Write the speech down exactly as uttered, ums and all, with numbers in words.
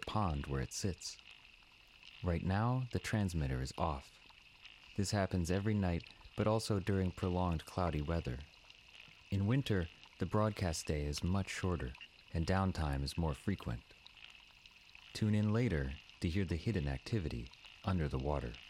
pond where it sits. Right now, the transmitter is off. This happens every night, but also during prolonged cloudy weather. In winter, the broadcast day is much shorter, and downtime is more frequent. Tune in later to hear the hidden activity under the water.